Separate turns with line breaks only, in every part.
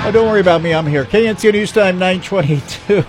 Oh, don't worry about me. I'm here. KNCO News Time 922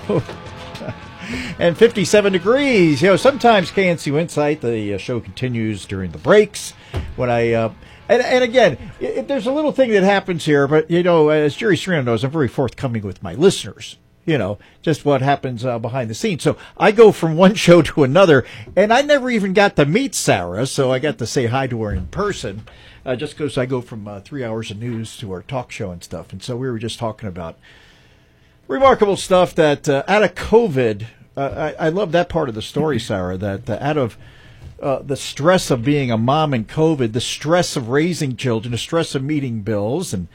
and 57 degrees. You know, sometimes KNCO Insight, the show continues during the breaks. When and again, there's a little thing that happens here, but, you know, as Jerry Serino knows, I'm very forthcoming with my listeners. You know, just what happens behind the scenes. So I go from one show to another, and I never even got to meet Sarah, so I got to say hi to her in person, just because I go from 3 hours of news to our talk show and stuff. And so we were just talking about remarkable stuff that out of COVID, I love that part of the story, Sarah, that out of the stress of being a mom in COVID, the stress of raising children, the stress of meeting bills, and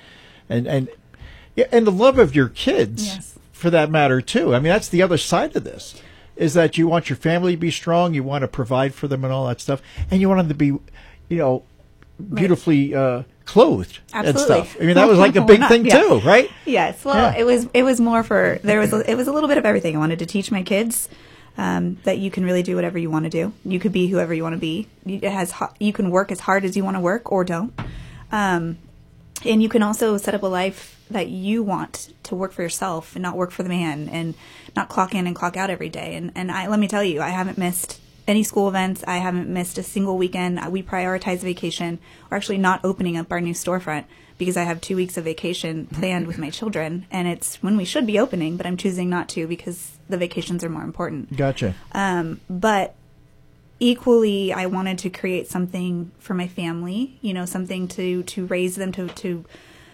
the love of your kids.
Yes.
For that matter, too. I mean, that's the other side of this, is that you want your family to be strong, you want to provide for them and all that stuff, and you want them to be, you know, beautifully clothed.
Absolutely.
And stuff. I mean, that was like a big thing, too, right?
Yes. Well, yeah. It was more for, it was a little bit of everything. I wanted to teach my kids that you can really do whatever you want to do. You could be whoever you want to be. You can work as hard as you want to work, or don't. And you can also set up a life that you want to work for yourself and not work for the man, and not clock in and clock out every day. And let me tell you, I haven't missed any school events. I haven't missed a single weekend. We prioritize vacation. We're actually not opening up our new storefront because I have 2 weeks of vacation planned with my children, and it's when we should be opening, but I'm choosing not to because the vacations are more important.
Gotcha.
But equally, I wanted to create something for my family, you know, something to raise them to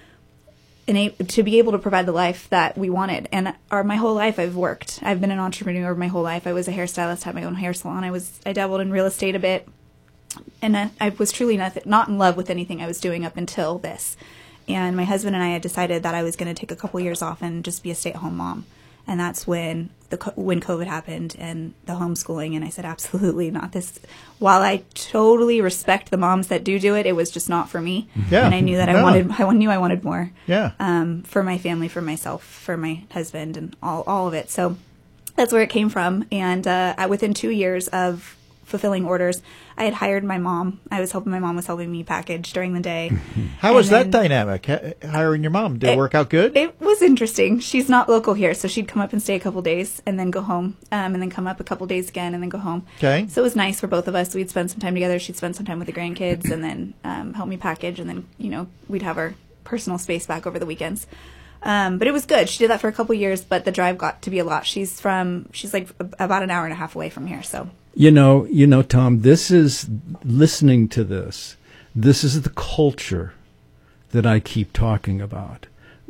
be able to provide the life that we wanted. And my whole life I've worked. I've been an entrepreneur my whole life. I was a hairstylist, had my own hair salon. I dabbled in real estate a bit. And I was truly not in love with anything I was doing up until this. And my husband and I had decided that I was going to take a couple years off and just be a stay-at-home mom. And that's when COVID happened and the homeschooling, and I said, absolutely not this. While I totally respect the moms that do it, it was just not for me.
Yeah.
And I knew that I wanted more.
Yeah.
For my family, for myself, for my husband, and all of it. So that's where it came from. And within 2 years of fulfilling orders, I had hired my mom. My mom was helping me package during the day.
How was that dynamic, hiring your mom? Did it work out good?
It was interesting. She's not local here, so she'd come up and stay a couple days and then go home, and then come up a couple days again and then go home.
Okay.
So it was nice for both of us. We'd spend some time together. She'd spend some time with the grandkids and then help me package, and then, you know, we'd have our personal space back over the weekends. But it was good. She did that for a couple years, but the drive got to be a lot. She's like about an hour and a half away from here, so.
You know, Tom, this is, listening to this is the culture that I keep talking about.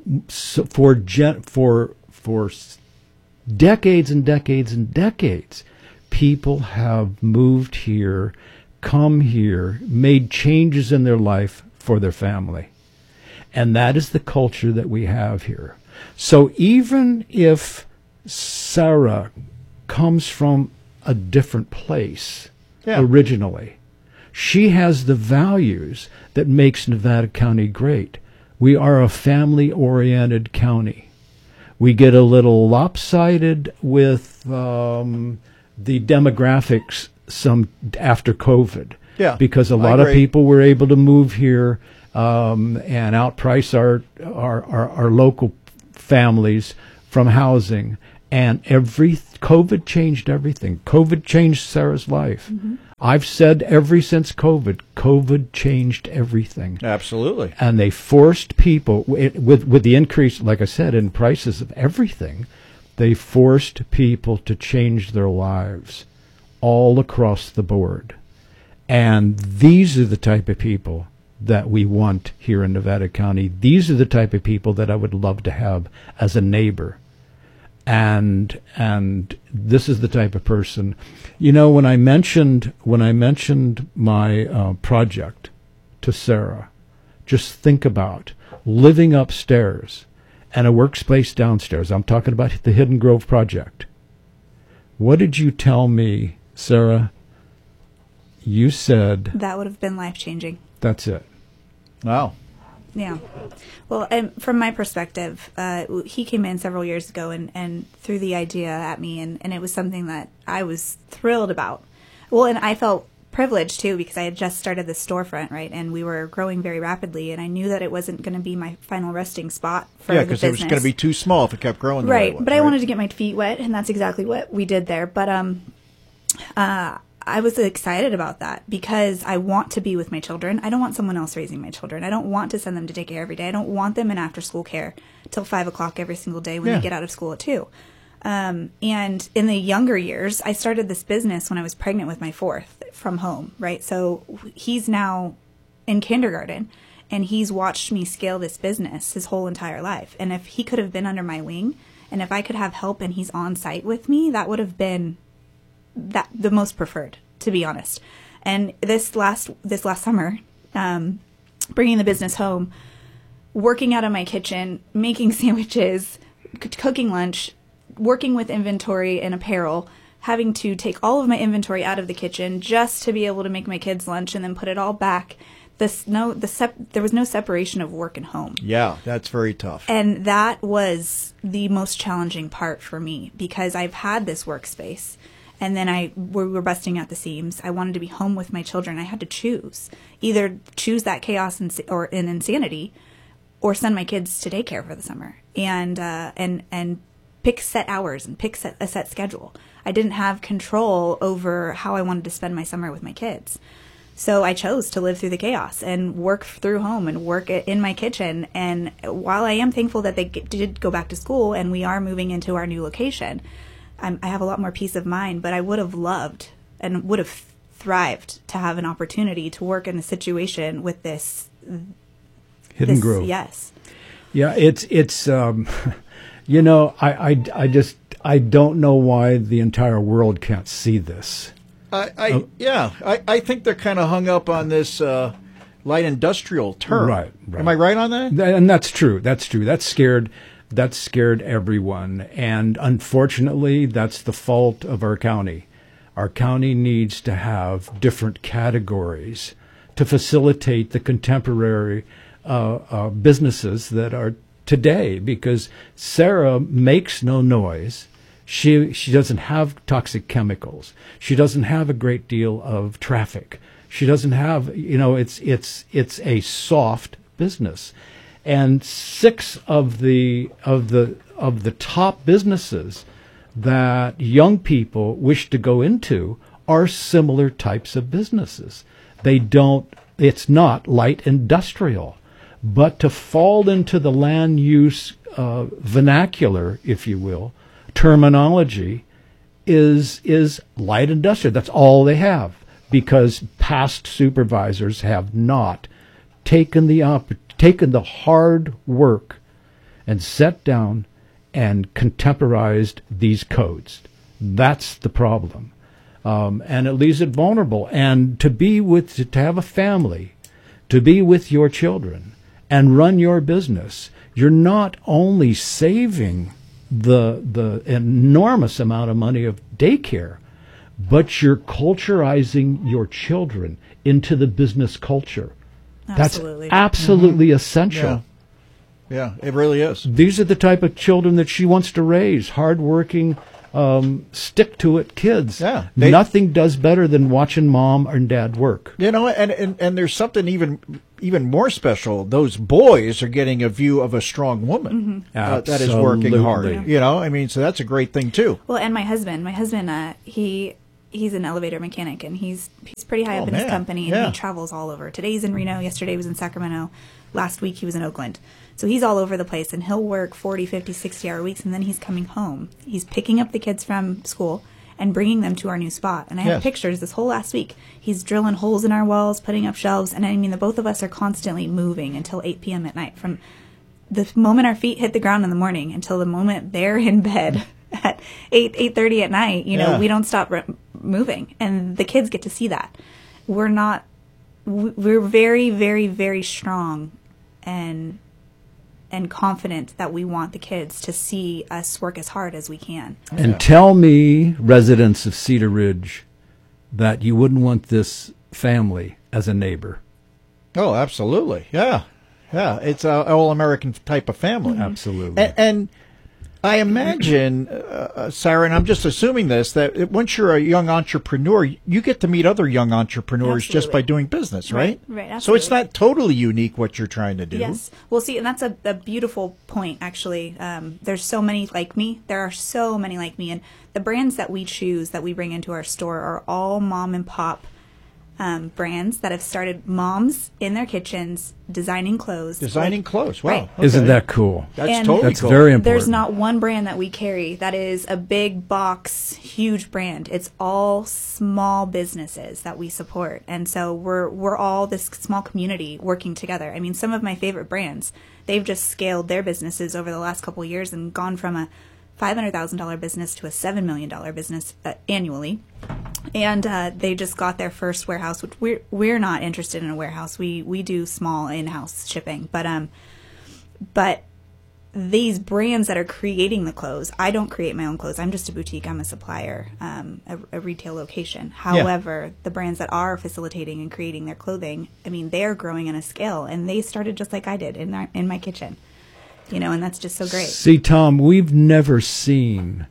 So for decades and decades and decades, people have moved here, come here, made changes in their life for their family. And that is the culture that we have here. So even if Sarah comes from a different place originally, she has the values that makes Nevada County great. We are a family-oriented county. We get a little lopsided with the demographics after COVID.
Yeah,
because a lot of people were able to move here and outprice our local families from housing. And COVID changed everything. COVID changed Sarah's life. Mm-hmm. I've said ever since COVID changed everything.
Absolutely.
And they forced people, with the increase, like I said, in prices of everything, they forced people to change their lives all across the board. And these are the type of people that we want here in Nevada County. These are the type of people that I would love to have as a neighbor. And this is the type of person, you know, when I mentioned my project to Sarah, just think about living upstairs and a workspace downstairs. I'm talking about the Hidden Grove project. What did you tell me, Sarah? You said
that would have been life-changing.
That's it.
Wow.
Yeah. Well, and from my perspective, he came in several years ago and threw the idea at me, and it was something that I was thrilled about. Well, and I felt privileged too, because I had just started the storefront, right, and we were growing very rapidly, and I knew that it wasn't going to be my final resting spot for the business.
Yeah, because it was going to be too small if it kept growing. The
right,
way
but I wanted to get my feet wet, and that's exactly what we did there. But I was excited about that because I want to be with my children. I don't want someone else raising my children. I don't want to send them to daycare every day. I don't want them in after-school care till 5 o'clock every single day when they get out of school at 2. And in the younger years, I started this business when I was pregnant with my 4th from home, right? So he's now in kindergarten, and he's watched me scale this business his whole entire life. And if he could have been under my wing, and if I could have help and he's on site with me, that would have been the most preferred, to be honest. And this last summer, bringing the business home, working out of my kitchen, making sandwiches, cooking lunch, working with inventory and apparel, having to take all of my inventory out of the kitchen just to be able to make my kids lunch and then put it all back. There was no separation of work and home.
Yeah, that's very tough.
And that was the most challenging part for me because I've had this workspace. And then we were busting at the seams. I wanted to be home with my children. I had to choose. Either choose that chaos or insanity, or send my kids to daycare for the summer. And pick set hours and pick a set schedule. I didn't have control over how I wanted to spend my summer with my kids. So I chose to live through the chaos and work through home and work in my kitchen. And while I am thankful that they did go back to school and we are moving into our new location, I have a lot more peace of mind, but I would have loved and would have thrived to have an opportunity to work in a situation with this
hidden growth.
Yes.
Yeah, it's you know, I don't know why the entire world can't see this.
I think they're kind of hung up on this light industrial term.
Right.
Am I right on that?
And that's true. That's scared everyone. And unfortunately, that's the fault of our county. Our county needs to have different categories to facilitate the contemporary businesses that are today, because Sarah makes no noise. She doesn't have toxic chemicals. She doesn't have a great deal of traffic. She doesn't have, it's a soft business. And 6 of the top businesses that young people wish to go into are similar types of businesses. It's not light industrial, but to fall into the land use vernacular, if you will, terminology is light industrial. That's all they have, because past supervisors have not taken the hard work and sat down and contemporized these codes. That's the problem. And it leaves it vulnerable. And to have a family, to be with your children and run your business, you're not only saving the enormous amount of money of daycare, but you're culturizing your children into the business culture.
Absolutely.
That's absolutely essential.
Yeah, it really is.
These are the type of children that she wants to raise, hardworking, stick-to-it kids.
Yeah,
nothing does better than watching mom and dad work.
And there's something even more special. Those boys are getting a view of a strong woman that is working hard.
Yeah.
So that's a great thing too.
Well, and my husband, he's an elevator mechanic, and he's pretty high up in his company, and he travels all over. Today he's in Reno, yesterday he was in Sacramento, last week he was in Oakland. So he's all over the place, and he'll work 40, 50, 60-hour weeks, and then he's coming home. He's picking up the kids from school and bringing them to our new spot. And I have pictures this whole last week. He's drilling holes in our walls, putting up shelves, and the both of us are constantly moving until 8 p.m. at night. From the moment our feet hit the ground in the morning until the moment they're in bed at 8:30 at night, we don't stop moving, and the kids get to see that. We're very, very, very strong and confident that we want the kids to see us work as hard as we can.
And tell me, residents of Cedar Ridge, that you wouldn't want this family as a neighbor.
Oh, absolutely. Yeah. It's an all-American type of family.
Absolutely.
And I imagine, Sarah, and I'm just assuming this, that once you're a young entrepreneur, you get to meet other young entrepreneurs just
Absolutely.
by doing business, right?
Right,
So it's
absolutely.
not totally unique what you're trying to do.
Yes. Well, see, and that's a beautiful point, actually. There's so many like me. There are so many like me. And the brands that we choose, that we bring into our store, are all mom and pop brands that have started moms in their kitchens designing clothes.
Designing clothes. Wow.
Right.
Okay.
Isn't that cool?
That's
And
totally
That's
cool.
very important.
There's not one brand that we carry that is a big box, huge brand. It's all small businesses that we support. And so we're all this small community working together. I mean, some of my favorite brands, they've just scaled their businesses over the last couple of years and gone from a $500,000 business to a $7 million business annually. And they just got their first warehouse, which we're not interested in a warehouse. We do small in-house shipping, but these brands that are creating the clothes, I don't create my own clothes. I'm just a boutique. I'm a supplier, a retail location. However, the brands that are facilitating and creating their clothing, I mean, they're growing in a scale, and they started just like I did in my kitchen, and that's just so great.
See, Tom, we've never seen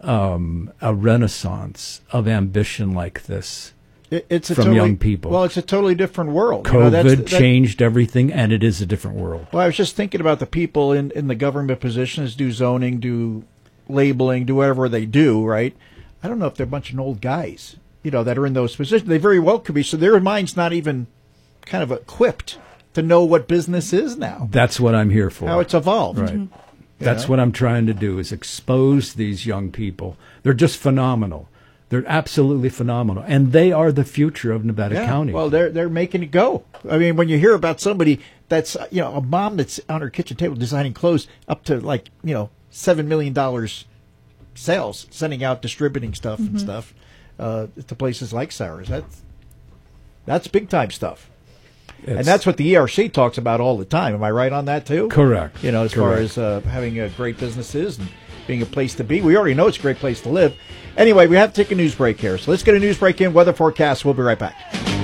a renaissance of ambition like this.
It's a
from
totally,
young people.
Well, it's a totally different world.
COVID changed everything, and it is a different world.
Well, I was just thinking about the people in the government positions, do zoning, do labeling, do whatever they do, right? I don't know if they're a bunch of old guys, that are in those positions. They very well could be. So their mind's not even kind of equipped to know what business is now,
That's what I'm here for.
how it's evolved.
Right. That's what I'm trying to do, is expose these young people. They're just phenomenal. They're absolutely phenomenal, and they are the future of Nevada County.
Well, they're making it go. I mean, when you hear about somebody that's a mom that's on her kitchen table designing clothes up to $7 million sales, sending out distributing stuff and stuff to places like Sarah's, that's big time stuff. And that's what the ERC talks about all the time. Am I right on that too?
Correct.
As far as having great businesses and being a place to be. We already know it's a great place to live. Anyway, we have to take a news break here. So let's get a news break in. Weather forecast. We'll be right back.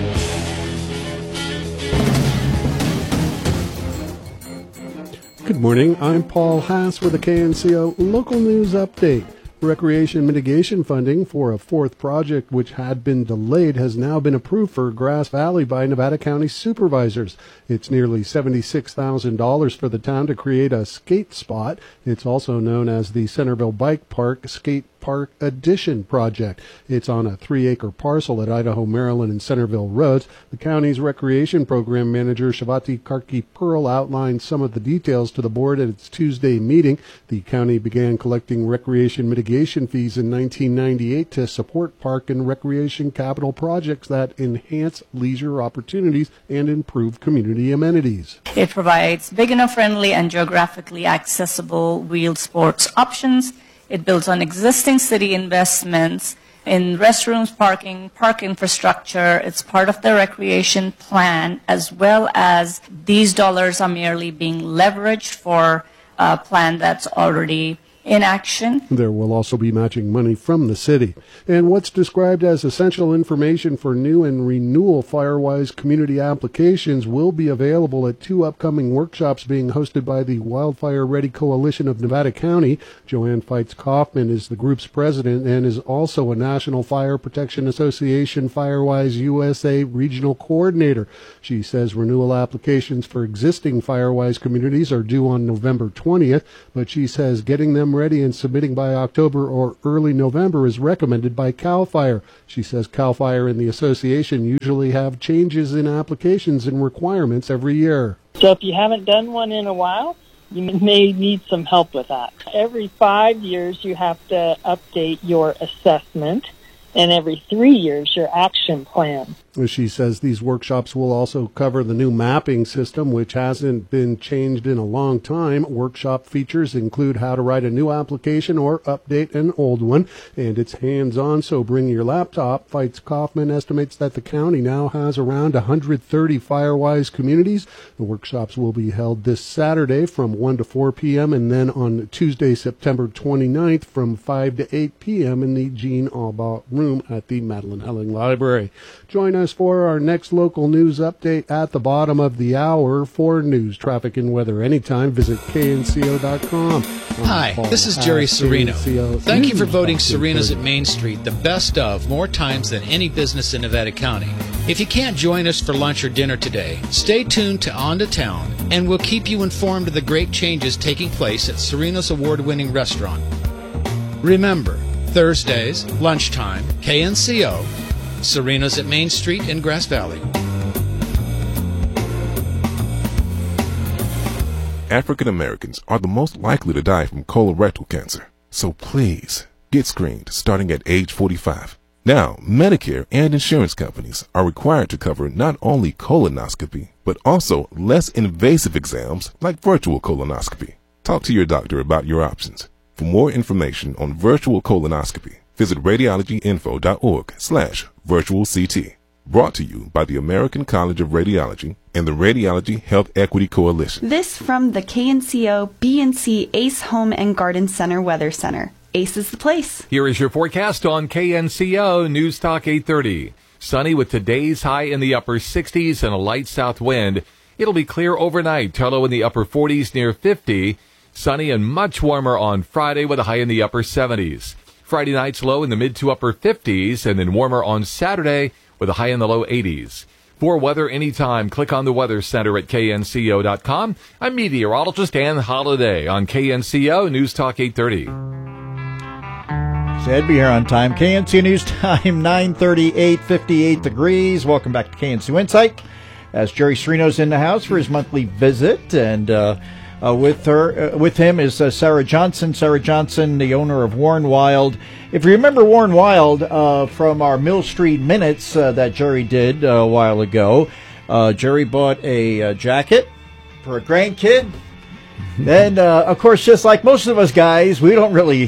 Good morning. I'm Paul Haas with a KNCO local news update. Recreation mitigation funding for a fourth project which had been delayed has now been approved for Grass Valley by Nevada County supervisors. It's nearly $76,000 for the town to create a skate spot. It's also known as the Centerville Bike Park Skate Park Addition project. It's on a 3-acre parcel at Idaho, Maryland, and Centerville Roads. The county's recreation program manager, Shavati Karki Pearl, outlined some of the details to the board at its Tuesday meeting. The county began collecting recreation mitigation fees in 1998 to support park and recreation capital projects that enhance leisure opportunities and improve community amenities.
It provides beginner-friendly and geographically accessible wheeled sports options. It builds on existing city investments in restrooms, parking, park infrastructure. It's part of the recreation plan, as well as these dollars are merely being leveraged for a plan that's already in action.
There will also be matching money from the city. And what's described as essential information for new and renewal Firewise community applications will be available at 2 upcoming workshops being hosted by the Wildfire Ready Coalition of Nevada County. Joanne Feitz Kaufman is the group's president and is also a National Fire Protection Association Firewise USA regional coordinator. She says renewal applications for existing Firewise communities are due on November 20th, but she says getting them ready and submitting by October or early November is recommended by CAL FIRE. She says CAL FIRE and the association usually have changes in applications and requirements every year.
So if you haven't done one in a while, you may need some help with that. Every 5 years you have to update your assessment, and every 3 years your action plan.
She says these workshops will also cover the new mapping system, which hasn't been changed in a long time. Workshop features include how to write a new application or update an old one, and it's hands-on, so bring your laptop. Feitz Kaufman estimates that the county now has around 130 Firewise communities. The workshops will be held this Saturday from 1 to 4 p.m. and then on Tuesday, September 29th from 5 to 8 p.m. in the Jean Albaugh Room at the Madeline Helling Library. Join us us for our next local news update at the bottom of the hour. For news, traffic, and weather anytime, visit knco.com.
Hi, this is Jerry Serino. Thank you for voting Serena's at Main Street the best of more times than any business in Nevada County. If you can't join us for lunch or dinner today, stay tuned to On to Town, and we'll keep you informed of the great changes taking place at Serena's award-winning restaurant. Remember, Thursdays, lunchtime, KNCO, Serena's at Main Street in Grass Valley.
African Americans are the most likely to die from colorectal cancer. So please, get screened starting at age 45. Now, Medicare and insurance companies are required to cover not only colonoscopy, but also less invasive exams like virtual colonoscopy. Talk to your doctor about your options. For more information on virtual colonoscopy, visit radiologyinfo.org/virtualct. Brought to you by the American College of Radiology and the Radiology Health Equity Coalition.
This from the KNCO BNC Ace Home and Garden Center Weather Center. Ace is the place.
Here is your forecast on KNCO News Talk 830. Sunny with today's high in the upper 60s and a light south wind. It'll be clear overnight, low in the upper 40s near 50. Sunny and much warmer on Friday with a high in the upper 70s. Friday night's low in the mid to upper 50s and then warmer on Saturday with a high in the low 80s. For weather anytime, click on the Weather Center at knco.com. I'm meteorologist Ann Holiday on KNCO News Talk 830.
Ed be here on time. KNC News Time, 9:38, 58 degrees. Welcome back to KNC Insight. As Jerry Serino's in the house for his monthly visit, and with him is Sarah Johnson. Sarah Johnson, the owner of Warren Wild. If you remember Warren Wild from our Mill Street Minutes that Jerry did a while ago, Jerry bought a jacket for a grandkid. And, of course, just like most of us guys, we don't really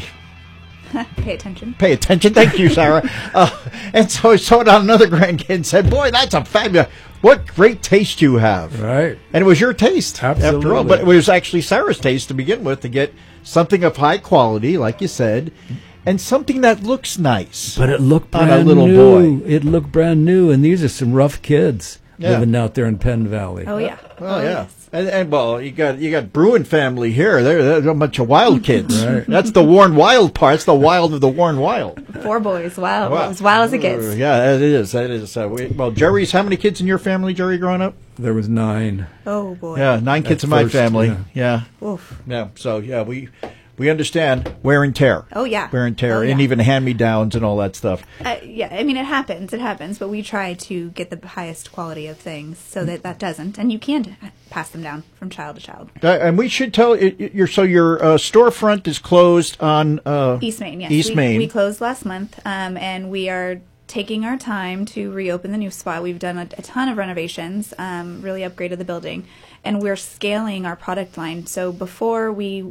Pay attention.
Thank you, Sarah. And so I saw it on another grandkid and said, boy, that's a fabulous, what great taste you have.
Right.
And it was your taste,
Absolutely.
after all. But it was actually Sarah's taste to begin with, to get something of high quality, like you said, and something that looks nice.
But it looked brand
on a little
new.
boy.
It looked brand new, and these are some rough kids
Yeah.
living out there in Penn Valley.
Oh, yeah.
Well,
Oh,
yeah.
yes.
And well, you got Bruin family here. They're a bunch of wild kids.
Right.
That's the Warren Wild part. It's the wild of the Warren Wild.
4 boys. Wow.
Wow.
As wild as it gets.
Yeah, it is. That is. Well, Jerry's, how many kids in your family, Jerry, growing up?
There was 9.
Oh, boy.
Yeah, 9 kids
At
in my
first,
family.
yeah.
Yeah.
Oof.
Yeah. So, yeah, we understand wear and tear.
Oh, yeah.
Wear and tear,
Oh, yeah.
and even hand-me-downs and all that stuff.
Yeah, I mean, it happens, but we try to get the highest quality of things so that doesn't, and you can pass them down from child to child.
And we should tell your storefront is closed on
East Main, yes.
East Main.
We closed last month, and we are taking our time to reopen the new spot. We've done a ton of renovations, really upgraded the building, and we're scaling our product line. So before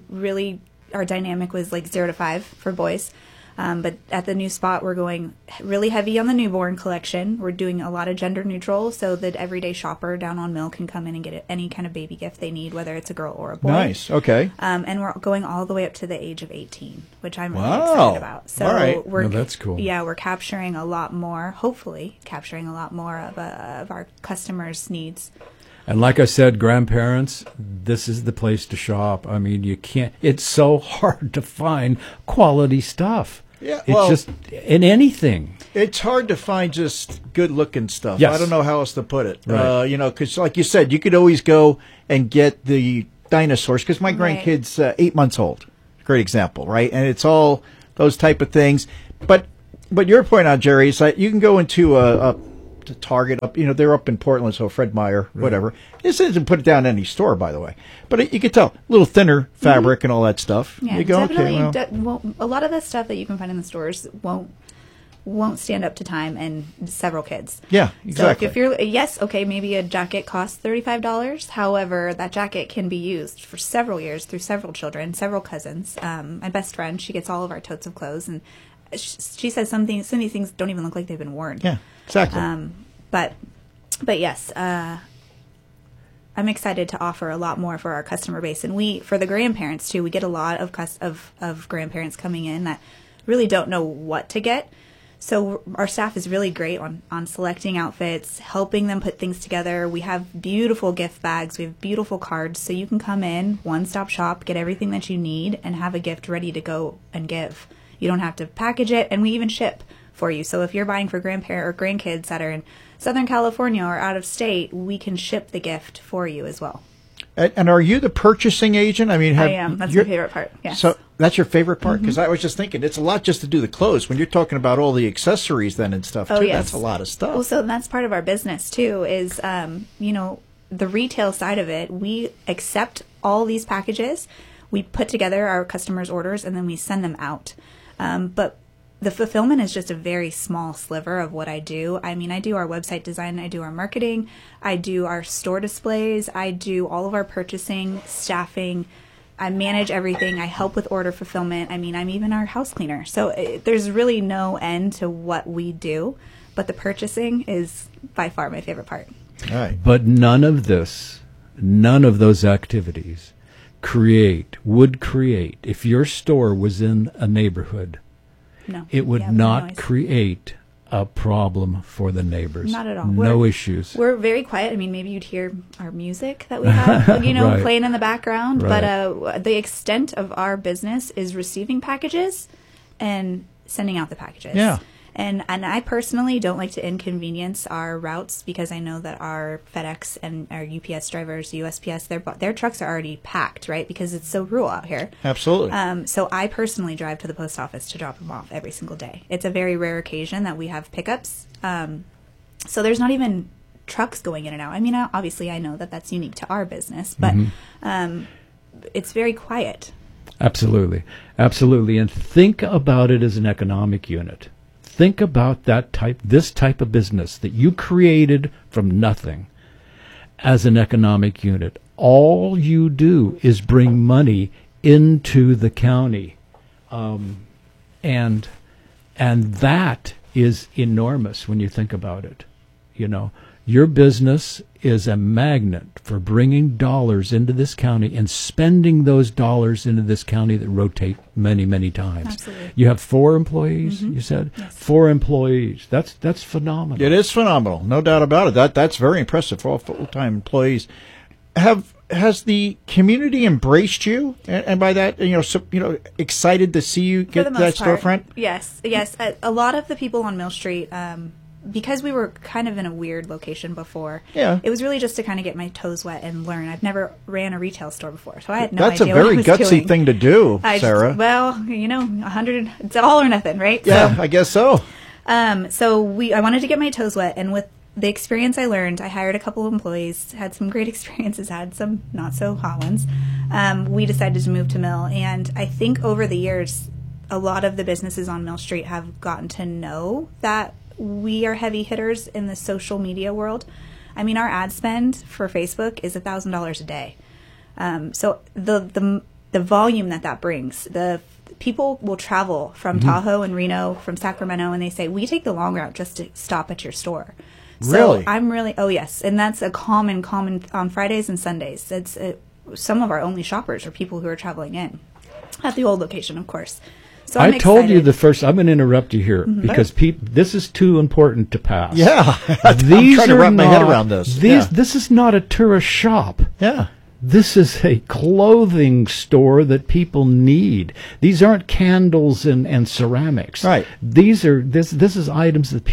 our dynamic was like 0 to 5 for boys. But at the new spot, we're going really heavy on the newborn collection. We're doing a lot of gender neutral so that everyday shopper down on Mill can come in and get any kind of baby gift they need, whether it's a girl or a boy.
Nice. Okay.
And we're going all the way up to the age of 18, which I'm really
Wow.
excited about. So
All right.
Well, that's cool.
Yeah, we're capturing a lot more, hopefully capturing a lot more of our customers' needs.
And like I said, grandparents, this is the place to shop. I mean, you can't, it's so hard to find quality stuff.
Yeah,
It's
well,
just in anything.
it's hard to find just good-looking stuff.
Yes.
I don't know how else to put it.
Right.
Because like you said, you could always go and get the dinosaurs. Because my
Right.
grandkid's 8 months old. Great example, right? And it's all those type of things. But your point out, Jerry, is that you can go into a Target up, they're up in Portland, so Fred Meyer, whatever. This isn't put it down in any store, by the way. But you can tell, a little thinner fabric and all that stuff.
Yeah,
you go,
definitely.
okay, well,
A lot of the stuff that you can find in the stores won't stand up to time and several kids.
yeah, exactly.
So if you're maybe a jacket costs $35. However, that jacket can be used for several years through several children, several cousins. My best friend, she gets all of our totes of clothes, and she says some of these things don't even look like they've been worn.
Yeah, exactly.
But yes, I'm excited to offer a lot more for our customer base, and for the grandparents too. We get a lot of grandparents coming in that really don't know what to get. So our staff is really great on selecting outfits, helping them put things together. We have beautiful gift bags. We have beautiful cards. So you can come in, one-stop shop, get everything that you need, and have a gift ready to go and give. You don't have to package it, and we even ship for you. So if you're buying for grandparent or grandkids that are in Southern California or out of state, we can ship the gift for you as well.
And are you the purchasing agent? I mean,
I am. That's my favorite part. Yes.
So that's your favorite part? Because I was just thinking, it's a lot just to do the clothes. When you're talking about all the accessories then and stuff, too, that's a lot of stuff.
Well, so that's part of our business, too, is, the retail side of it. We accept all these packages. We put together our customers' orders, and then we send them out. But the fulfillment is just a very small sliver of what I do. I mean, I do our website design, I do our marketing, I do our store displays, I do all of our purchasing, staffing, I manage everything, I help with order fulfillment. I mean, I'm even our house cleaner. So there's really no end to what we do, but the purchasing is by far my favorite part.
All right.
But none of those activities would create, if your store was in a neighborhood, it would not create a problem for the neighbors.
Not at all.
No issues.
We're very quiet. I mean, maybe you'd hear our music that we have,
Right.
playing in the background.
Right.
But the extent of our business is receiving packages and sending out the packages.
Yeah.
And I personally don't like to inconvenience our routes because I know that our FedEx and our UPS drivers, USPS, their trucks are already packed, right? Because it's so rural out here.
Absolutely.
So I personally drive to the post office to drop them off every single day. It's a very rare occasion that we have pickups. So there's not even trucks going in and out. I mean, obviously I know that that's unique to our business, but it's very quiet.
Absolutely. Absolutely. And think about it as an economic unit. Think about this type of business that you created from nothing as an economic unit. All you do is bring money into the county, and that is enormous when you think about it. Your business is a magnet for bringing dollars into this county and spending those dollars into this county that rotate many, many times.
Absolutely.
You have 4 employees, you said?
Yes.
4 employees. That's phenomenal.
It is phenomenal, no doubt about it. That's very impressive for all full-time employees. Has the community embraced you? And by that, excited to see you get that storefront?
Yes. A lot of the people on Mill Street, because we were kind of in a weird location before, it was really just to kind of get my toes wet and learn. I've never ran a retail store before, so I had no idea what I was doing.
That's a very gutsy thing to do, Sarah.
100, it's all or nothing, right?
Yeah, I guess so.
So I wanted to get my toes wet, and with the experience I learned, I hired a couple of employees, had some great experiences, had some not so hot ones. We decided to move to Mill, and I think over the years, a lot of the businesses on Mill Street have gotten to know that we are heavy hitters in the social media world. I mean, our ad spend for Facebook is $1,000 a day. So the volume that brings, the people will travel from Tahoe and Reno, from Sacramento, and they say, we take the long route just to stop at your store.
Really?
So oh yes, and that's a common on Fridays and Sundays. It's some of our only shoppers are people who are traveling in at the old location, of course. So
I told you I'm going to interrupt you here because this is too important to pass.
Yeah. I'm trying to wrap my head around this.
This is not a tourist shop.
Yeah.
This is a clothing store that people need. These aren't candles and ceramics.
Right.
These are these are items that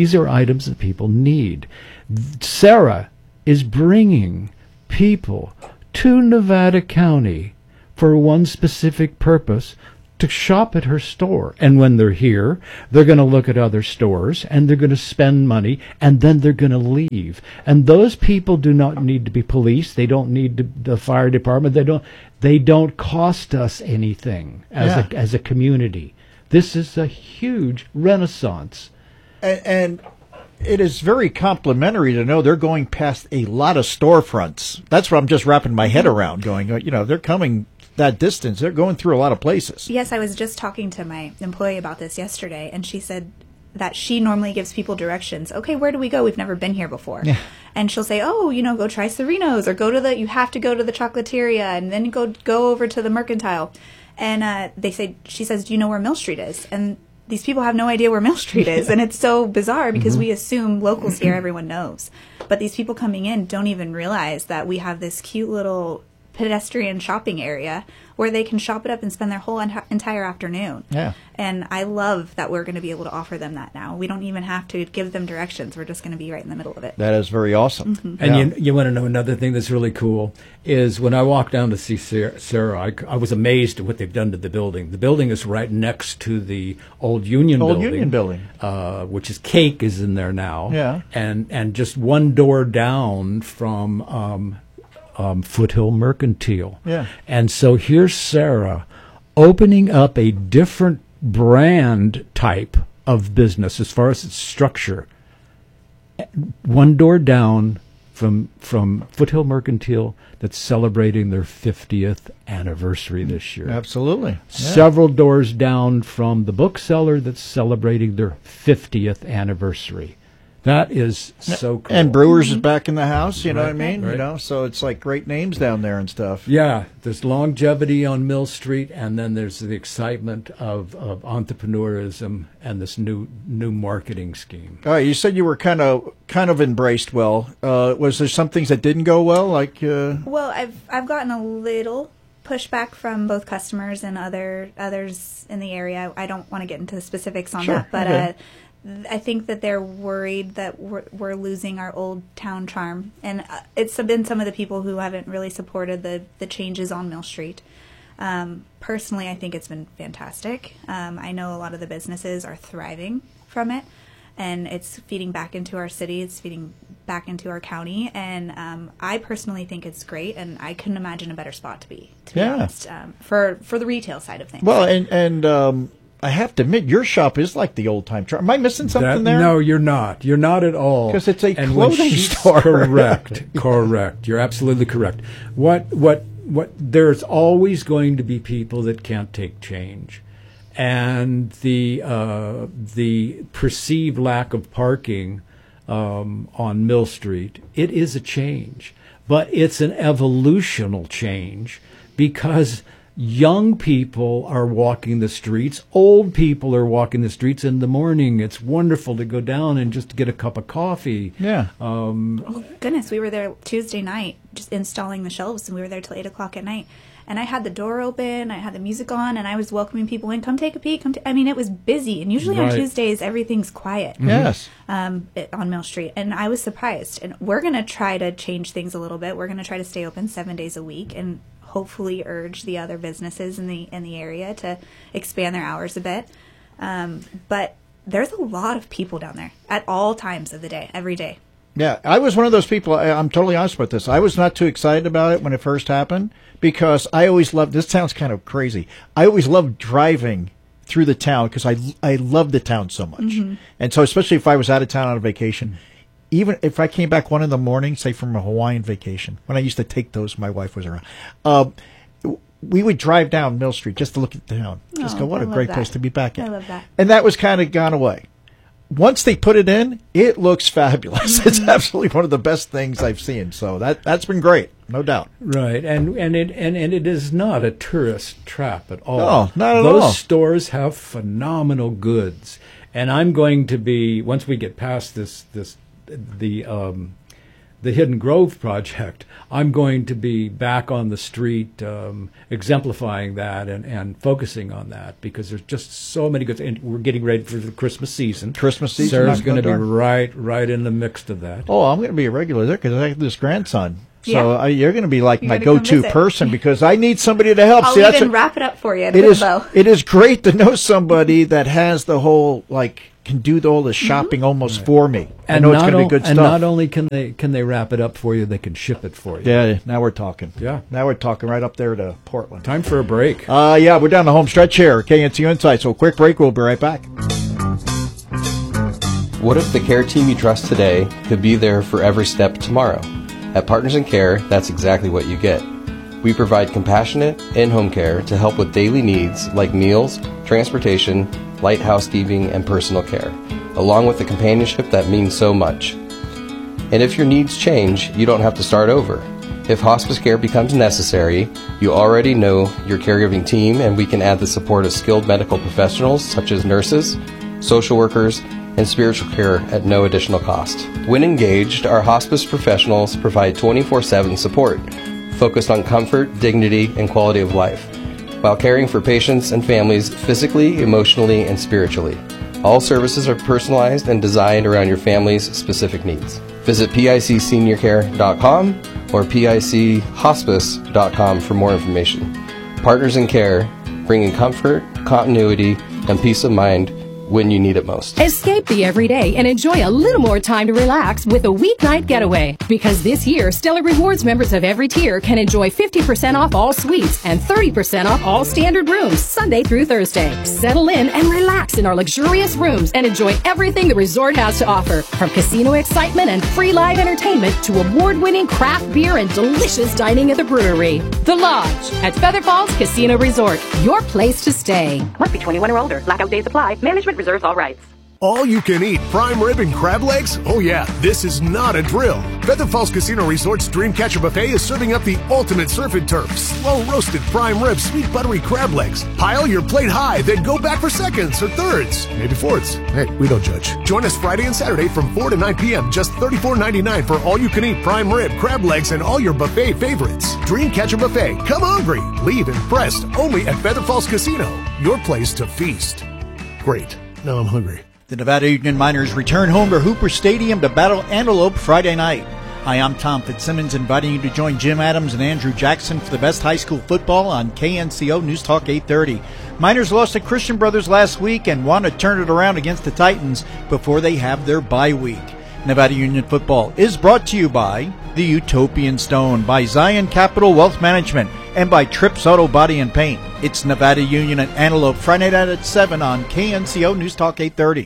people need. Sarah is bringing people to Nevada County for one specific purpose, to shop at her store. And when they're here, they're going to look at other stores and they're going to spend money and then they're going to leave. And those people do not need to be police. They don't need the fire department. They don't cost us anything as a community. This is a huge renaissance.
And it is very complimentary to know they're going past a lot of storefronts. That's what I'm just wrapping my head around, going, they're coming that distance. They're going through a lot of places.
Yes, I was just talking to my employee about this yesterday, and she said that she normally gives people directions. Okay, where do we go? We've never been here before. Yeah. And she'll say, go try Sereno's, or you have to go to the Chocolateria, and then go over to the Mercantile. And she says, do you know where Mill Street is? And these people have no idea where Mill Street is, and it's so bizarre because we assume locals here, everyone knows. But these people coming in don't even realize that we have this cute little pedestrian shopping area where they can shop it up and spend their whole entire afternoon.
Yeah.
And I love that we're going to be able to offer them that now. We don't even have to give them directions. We're just going to be right in the middle of it.
That is very awesome.
And you want to know another thing that's really cool is when I walked down to see Sarah, I was amazed at what they've done to the building. The building is right next to the old Union building. Which is Cake is in there now.
Yeah.
And just one door down from Foothill Mercantile.
Yeah.
And so here's Sarah opening up a different brand type of business as far as its structure. One door down from Foothill Mercantile that's celebrating their 50th anniversary this year.
Absolutely. Yeah.
Several doors down from the bookseller that's celebrating their 50th anniversary. That is so cool.
And Brewers is back in the house, you know
Right,
what I mean?
right.
You know, so it's like great names down there and stuff.
Yeah, there's longevity on Mill Street, and then there's the excitement of entrepreneurism and this new marketing scheme.
All right, you said you were kind of embraced well. Was there some things that didn't go well? Like,
Well, I've gotten a little pushback from both customers and others in the area. I don't want to get into the specifics on that, but
okay.
I think that they're worried that we're losing our old town charm, and it's been some of the people who haven't really supported the changes on Mill Street. Personally, I think it's been fantastic. I know a lot of the businesses are thriving from it, and it's feeding back into our city. It's feeding back into our county, and I personally think it's great, and I couldn't imagine a better spot to be honest, for the retail side of things.
well, and I have to admit, your shop is like the old time charm. Am I missing something there?
No, you're not. You're not at all.
'Cause it's a
And when
clothing
she's
store.
Correct. You're absolutely correct. What there's always going to be people that can't take change. And the perceived lack of parking on Mill Street, it is a change. But it's an evolutional change because young people are walking the streets. Old people are walking the streets in the morning. It's wonderful to go down and just get a cup of coffee.
Yeah.
Goodness, we were there Tuesday night just installing the shelves, and we were there till 8 o'clock at night. And I had the door open, I had the music on, and I was welcoming people in. Come take a peek. I mean, it was busy. And usually on
Right.
Tuesdays, everything's quiet.
Yes.
On Mill Street. And I was surprised. And we're going to try to change things a little bit. We're going to try to stay open 7 days a week and hopefully urge the other businesses in the area to expand their hours a bit. But there's a lot of people down there at all times of the day, every day.
Yeah, I was one of those people. I'm totally honest about this. I was not too excited about it when it first happened because I always loved. This sounds kind of crazy. I always loved driving through the town because I love the town so much, and so especially if I was out of town on a vacation, even if I came back 1 a.m, say from a Hawaiian vacation, when I used to take those, my wife was around. We would drive down Mill Street just to look at the town. Just go, what
I
a
love
great
that.
place to be back in.
I love that.
And that was kind of gone away. Once they put it in, it looks fabulous. It's absolutely one of the best things I've seen. So that's been great, no doubt.
Right, and it is not a tourist trap at all.
No, not at
Those
all.
stores have phenomenal goods, and I'm going to be once we get past the Hidden Grove project, I'm going to be back on the street exemplifying that and focusing on that because there's just so many goods. And we're getting ready for the Christmas season. Sarah's going to be right in the mix of that.
Oh, I'm going to be a regular there because I have this grandson. So
Yeah.
you're going to be like
You
my
gotta come
go-to
visit.
person because I need somebody to help.
I'll
See, that's
even
what-
wrap it up for you.
it is great to know somebody that has the whole can do all the shopping almost for me. I know it's going to be good
and
stuff.
not only can they wrap it up for you, they can ship it for you.
Yeah, now we're talking.
Yeah.
Now we're talking right up there to Portland.
Time for a break.
Yeah, we're down the home stretch here. KNCU Insight. So quick break. We'll be right back.
What if the care team you trust today could be there for every step tomorrow? At Partners in Care, that's exactly what you get. We provide compassionate, in-home care to help with daily needs like meals, transportation, light housekeeping, and personal care, along with the companionship that means so much. And if your needs change, you don't have to start over. If hospice care becomes necessary, you already know your caregiving team, and we can add the support of skilled medical professionals such as nurses, social workers, and spiritual care at no additional cost. When engaged, our hospice professionals provide 24/7 support, focused on comfort, dignity, and quality of life, while caring for patients and families physically, emotionally, and spiritually. All services are personalized and designed around your family's specific needs. Visit picseniorcare.com or pichospice.com for more information. Partners in Care, bringing comfort, continuity, and peace of mind when you need it most.
Escape the everyday and enjoy a little more time to relax with a weeknight getaway. Because this year, Stellar Rewards members of every tier can enjoy 50% off all suites and 30% off all standard rooms Sunday through Thursday. Settle in and relax in our luxurious rooms and enjoy everything the resort has to offer. From casino excitement and free live entertainment to award-winning craft beer and delicious dining at the brewery. The Lodge at Feather Falls Casino Resort. Your place to stay. Must be 21 or older. Blackout days apply. Management reserves all rights.
All you can eat prime rib and crab legs? Oh yeah, this is not a drill. Feather Falls Casino Resort's Dreamcatcher Buffet is serving up the ultimate surf and turf. Slow roasted prime rib, sweet buttery crab legs. Pile your plate high, then go back for seconds or thirds, maybe fourths. Hey, we don't judge. Join us Friday and Saturday from 4 to 9 p.m. Just $34.99 for all you can eat prime rib, crab legs, and all your buffet favorites. Dreamcatcher Buffet. Come hungry. Leave impressed. Only at Feather Falls Casino. Your place to feast. Great. Now I'm hungry.
The Nevada Union Miners return home to Hooper Stadium to battle Antelope Friday night. Hi, I'm Tom Fitzsimmons, inviting you to join Jim Adams and Andrew Jackson for the best high school football on KNCO News Talk 830. Miners lost to Christian Brothers last week and want to turn it around against the Titans before they have their bye week. Nevada Union football is brought to you by the Utopian Stone, by Zion Capital Wealth Management, and by Trips Auto Body and Paint. It's Nevada Union at Antelope, Friday night at 7 on KNCO News Talk 830.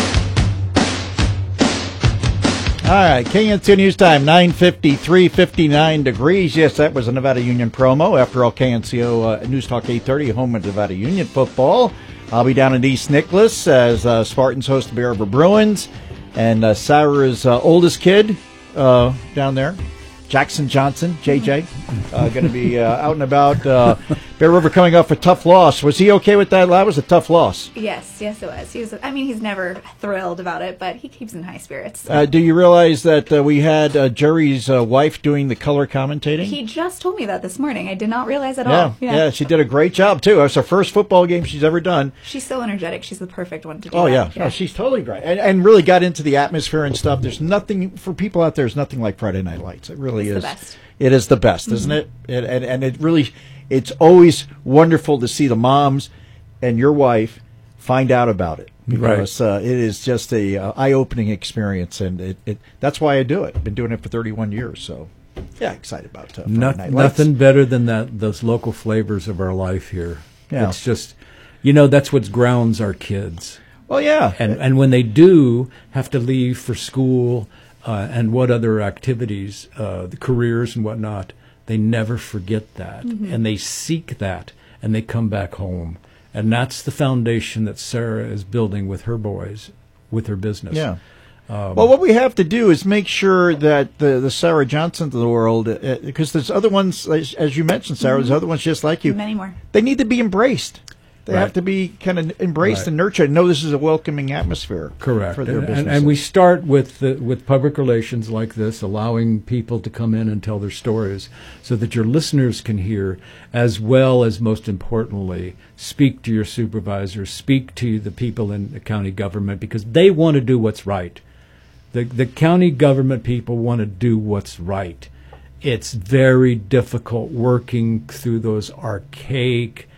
All right, KNCO News Time, 9:53, 59 degrees. Yes, that was a Nevada Union promo. After all, KNCO News Talk 830, home of Nevada Union football. I'll be down in East Nicholas as Spartans host the Bear River Bruins. And Sarah's oldest kid down there, Jackson Johnson, JJ, going to be out and about. Bear River coming off a tough loss. Was he okay with that? That was a tough loss.
Yes, it was. He's never thrilled about it, but he keeps in high spirits.
Do you realize that we had Jerry's wife doing the color commentating?
He just told me that this morning. I did not realize at all.
Yeah, she did a great job, too. It was her first football game she's ever done.
She's so energetic. She's the perfect one to do
that.
Yeah.
No, she's totally great. And really got into the atmosphere and stuff. There's nothing, for people out there, there's nothing like Friday Night Lights. It really is.
The best.
It is the best, isn't it? And it really... It's always wonderful to see the moms and your wife find out about it, because it is just a eye-opening experience, and that's why I do it. I've been doing it for 31 years, so yeah, excited about Friday Night Lights.
Nothing better than those local flavors of our life here.
Yeah.
It's just, that's what grounds our kids.
Well, yeah.
And when they do have to leave for school and what other activities, the careers and whatnot, they never forget that, and they seek that, and they come back home. And that's the foundation that Sarah is building with her boys, with her business.
Yeah. Well, what we have to do is make sure that the Sarah Johnsons of the world, because there's other ones, as you mentioned, Sarah, there's other ones just like you.
Many more.
They need to be embraced. They have to be kind of embraced and nurtured and know this is a welcoming atmosphere.
Correct.
For their businesses.
And we start with public relations like this, allowing people to come in and tell their stories so that your listeners can hear, as well as, most importantly, speak to your supervisors, speak to the people in the county government, because they want to do what's right. The county government people want to do what's right. It's very difficult working through those archaic,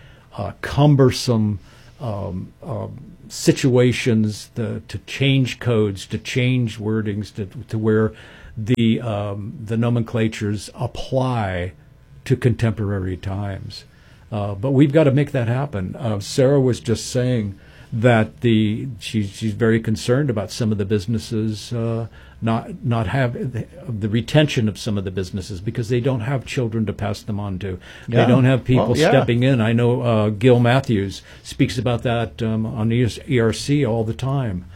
cumbersome situations to change codes, to change wordings, to where the nomenclatures apply to contemporary times. But we've got to make that happen. Sarah was just saying that she's very concerned about some of the businesses not have the retention of some of the businesses because they don't have children to pass them on to.
Yeah.
They don't have people stepping in. I know Gil Matthews speaks about that on ERC all the time.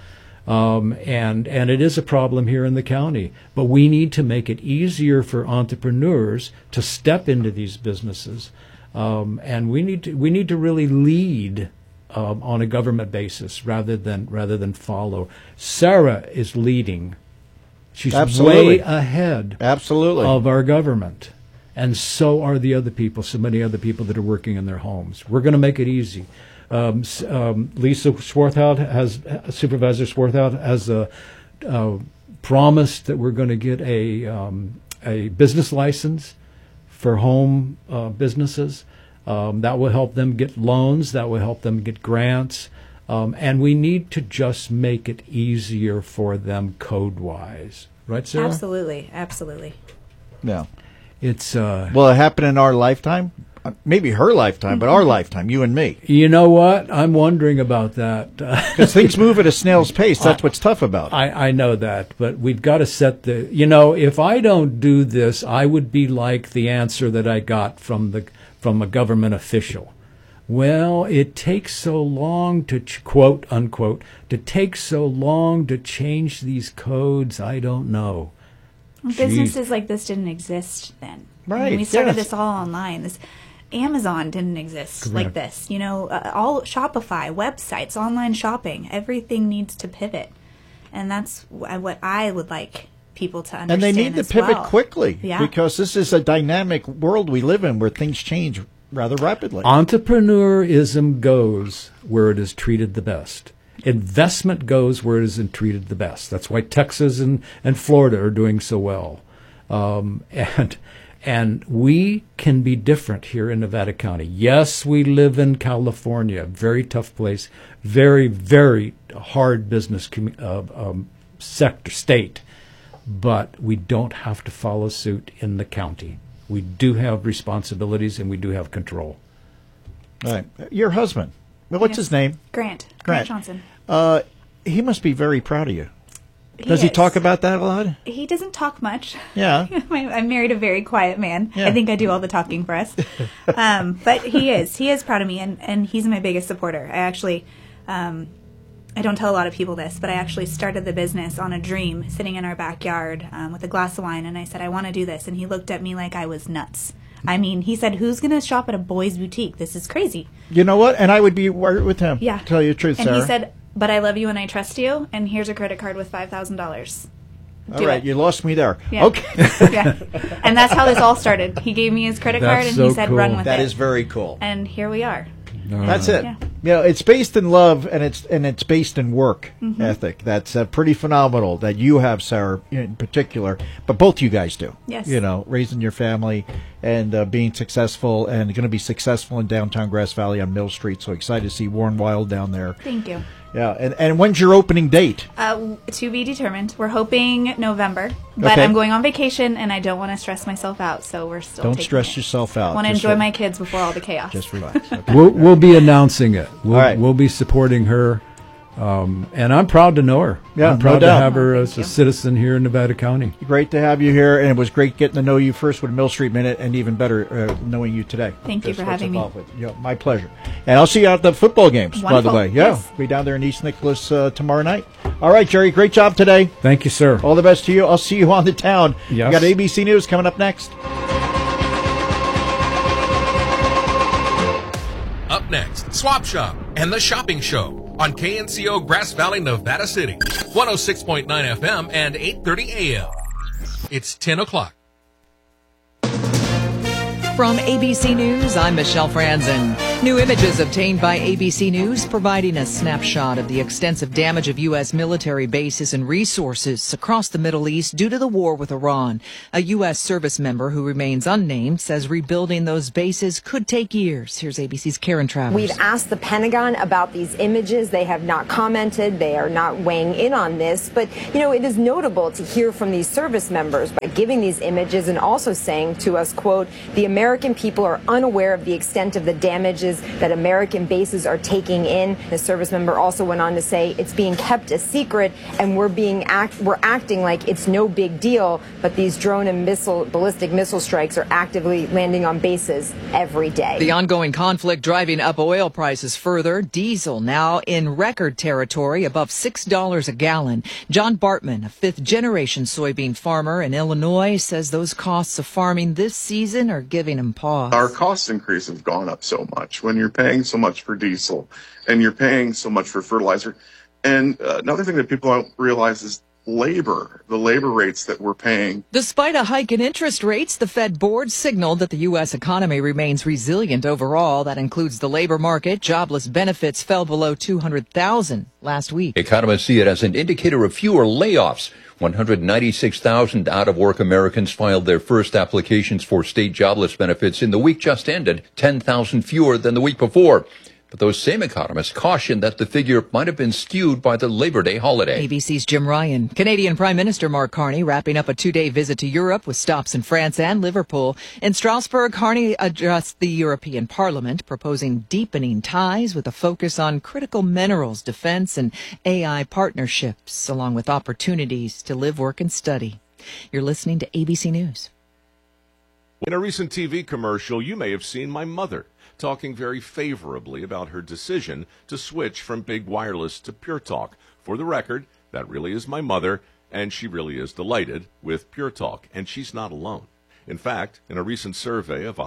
And it is a problem here in the county. But we need to make it easier for entrepreneurs to step into these businesses. And we need to really lead on a government basis rather than follow. Sarah is leading. She's
Absolutely.
way ahead
Absolutely.
of our government. And so are the other people, so many other people that are working in their homes. We're going to make it easy. Lisa Swarthout Supervisor Swarthout has promised that we're going to get a business license for home businesses. That will help them get loans. That will help them get grants. And we need to just make it easier for them code-wise. Right, Sarah?
Absolutely. Absolutely.
Yeah.
It's
Will it happen in our lifetime? Maybe her lifetime, but our lifetime, you and me.
You know what? I'm wondering about that.
Because things move at a snail's pace. That's what's tough about it.
I know that, but we've got to set the... if I don't do this, I would be like the answer that I got from a government official. Well, it takes so long to, quote, unquote, to take so long to change these codes, I don't know.
Well, businesses like this didn't exist then.
Right,
When we started
yes.
this all online. Amazon didn't exist like this. All Shopify, websites, online shopping, everything needs to pivot. And that's what I would like people to understand.
And they need to
as
pivot
well.
quickly
Yeah.
because this is a dynamic world we live in where things change rather rapidly.
Entrepreneurism goes where it is treated the best. Investment goes where it is treated the best. That's why Texas and Florida are doing so well. And we can be different here in Nevada County. Yes, we live in California, very tough place, very, very hard business sector, state. But we don't have to follow suit in the county. We do have responsibilities and we do have control.
All right. Your husband, what's
Yes.
his name?
Grant
Grant
Johnson.
He must be very proud of you. Does he
is.
talk about that a lot?
He doesn't talk much.
Yeah.
I married a very quiet man.
Yeah.
I think I do all the talking for us. But he is proud of me, and he's my biggest supporter. I actually, I don't tell a lot of people this, but I actually started the business on a dream, sitting in our backyard with a glass of wine, and I said, I want to do this. And he looked at me like I was nuts. I mean, he said, who's going to shop at a boys' boutique? This is crazy.
You know what? And I would be right with him.
Yeah.
Tell you the truth,
And
Sarah.
he said, but I love you and I trust you, and here's a credit card with $5,000.
All right, you lost me there.
Yeah.
Okay.
Yeah. And that's how this all started. He gave me his credit card, and
so
he said,
cool.
run with it.
That is very cool.
And here we are.
That's it.
Yeah.
It's based in love and it's based in work ethic. That's pretty phenomenal that you have, Sarah, in particular, but both you guys do.
Yes.
Raising your family and being successful and going to be successful in downtown Grass Valley on Mill Street. So excited to see Warren Wild down there.
Thank you.
Yeah. And when's your opening date?
To be determined. We're hoping November, but
Okay.
I'm going on vacation, and I don't want to stress myself out, so we're still
Don't
taking
stress
it.
yourself out.
I want to
Just
enjoy my kids before all the chaos.
Just relax. Okay.
We'll be announcing it.
All right.
We'll be supporting her. And I'm proud to know her.
Yeah,
I'm proud
no
to
doubt.
have her as a citizen here in Nevada County.
Great to have you here, and it was great getting to know you first with Mill Street Minute, and even better knowing you today.
Thank you
Just
for
what's
having me.
involved with it. Yeah, my pleasure. And I'll see you out at the football games, by the
Wonderful.
way. Yeah,
Yes.
be down there in East Nicholas tomorrow night. All right, Jerry, great job today.
Thank you, sir.
All the best to you. I'll see you on the town.
Yes.
You got ABC News coming up next.
Up next, Swap Shop and the Shopping Show on KNCO Grass Valley, Nevada City, 106.9 FM and 8:30 AM. It's 10 o'clock.
From ABC News, I'm Michelle Franzen. New images obtained by ABC News providing a snapshot of the extensive damage of U.S. military bases and resources across the Middle East due to the war with Iran. A U.S. service member who remains unnamed says rebuilding those bases could take years. Here's ABC's Karen Travers.
We've asked the Pentagon about these images. They have not commented. They are not weighing in on this. But, it is notable to hear from these service members by giving these images and also saying to us, quote, the American people are unaware of the extent of the damages images that American bases are taking in. The service member also went on to say it's being kept a secret, and we're acting like it's no big deal, but these drone and ballistic missile strikes are actively landing on bases every day.
The ongoing conflict driving up oil prices further. Diesel now in record territory, above $6 a gallon. John Bartman, a fifth-generation soybean farmer in Illinois, says those costs of farming this season are giving him pause.
Our cost increase have gone up so much when you're paying so much for diesel and you're paying so much for fertilizer. And another thing that people don't realize is the labor rates that we're paying.
Despite a hike in interest rates, the Fed board signaled that the U.S. economy remains resilient overall. That includes the labor market. Jobless benefits fell below 200,000 last week.
Economists see it as an indicator of fewer layoffs. 196,000 out-of-work Americans filed their first applications for state jobless benefits in the week just ended, 10,000 fewer than the week before. But those same economists caution that the figure might have been skewed by the Labor Day holiday.
ABC's Jim Ryan. Canadian Prime Minister Mark Carney wrapping up a 2-day visit to Europe with stops in France and Liverpool. In Strasbourg, Carney addressed the European Parliament, proposing deepening ties with a focus on critical minerals, defense, and AI partnerships, along with opportunities to live, work, and study. You're listening to ABC News.
In a recent TV commercial, you may have seen my mother talking very favorably about her decision to switch from big wireless to Pure Talk. For the record, that really is my mother, and she really is delighted with Pure Talk, and she's not alone. In fact, in a recent survey of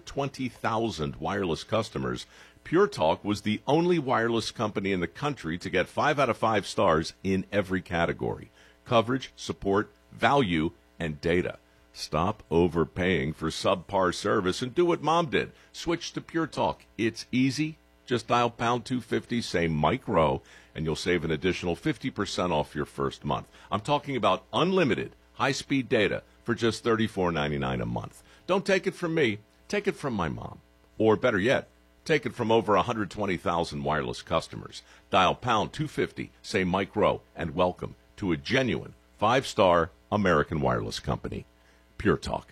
120,000 wireless customers, Pure Talk was the only wireless company in the country to get 5 out of 5 stars in every category: coverage, support, value, and data. Stop overpaying for subpar service and do what Mom did. Switch to Pure Talk. It's easy. Just dial pound 250, say Mike Rowe, and you'll save an additional 50% off your first month. I'm talking about unlimited high-speed data for just $34.99 a month. Don't take it from me. Take it from my mom. Or better yet, take it from over 120,000 wireless customers. Dial pound 250, say Mike Rowe, and welcome to a genuine 5-star American wireless company. Pure Talk.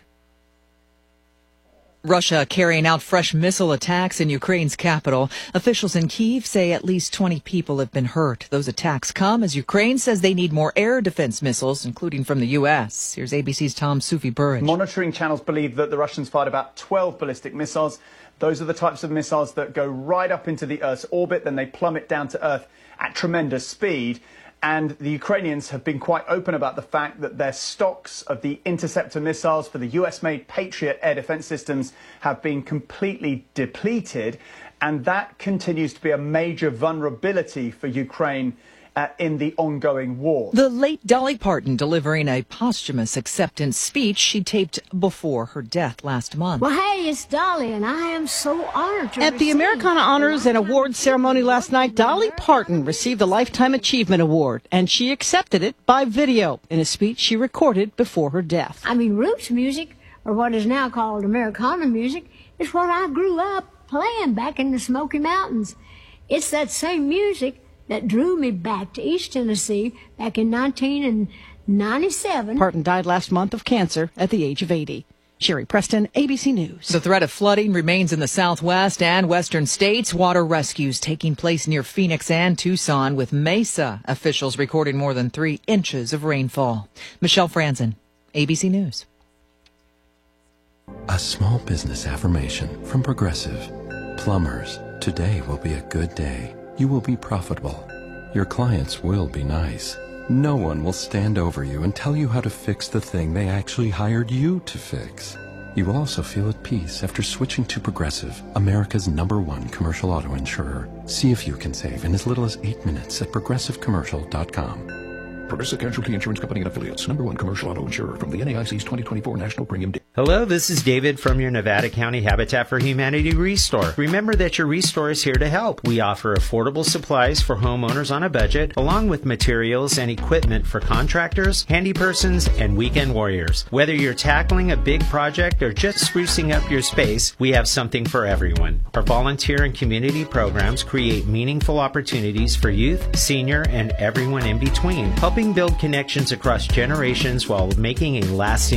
Russia carrying out fresh missile attacks in Ukraine's capital. Officials in Kyiv say at least 20 people have been hurt. Those attacks come as Ukraine says they need more air defense missiles, including from the U.S. Here's ABC's Tom Sufi-Burridge.
Monitoring channels believe that the Russians fired about 12 ballistic missiles. Those are the types of missiles that go right up into the Earth's orbit, then they plummet down to Earth at tremendous speed. And the Ukrainians have been quite open about the fact that their stocks of the interceptor missiles for the US-made Patriot air defense systems have been completely depleted. And that continues to be a major vulnerability for Ukraine in the ongoing war.
The late Dolly Parton delivering a posthumous acceptance speech she taped before her death last month.
Well, hey, it's Dolly, and I am so honored to
At the Americana Honors and Awards ceremony last night, Dolly Parton received a Lifetime Achievement Award, and she accepted it by video in a speech she recorded before her death.
I mean, roots music, or what is now called Americana music, is what I grew up playing back in the Smoky Mountains. It's that same music that drew me back to East Tennessee back in 1997.
Parton died last month of cancer at the age of 80. Sherry Preston, ABC News.
The threat of flooding remains in the southwest and western states. Water rescues taking place near Phoenix and Tucson, with Mesa officials recording more than 3 inches of rainfall. Michelle Franzen, ABC News.
A small business affirmation from Progressive. Plumbers, today will be a good day. You will be profitable. Your clients will be nice. No one will stand over you and tell you how to fix the thing they actually hired you to fix. You will also feel at peace after switching to Progressive, America's #1 commercial auto insurer. See if you can save in as little as 8 minutes at progressivecommercial.com.
Progressive Casualty Insurance Company and Affiliates, #1 commercial auto insurer from the NAIC's 2024 National Premium.
Hello, this is David from your Nevada County Habitat for Humanity Restore. Remember that your Restore is here to help. We offer affordable supplies for homeowners on a budget, along with materials and equipment for contractors, handy persons, and weekend warriors. Whether you're tackling a big project or just sprucing up your space, we have something for everyone. Our volunteer and community programs create meaningful opportunities for youth, senior, and everyone in between, helping build connections across generations while making a lasting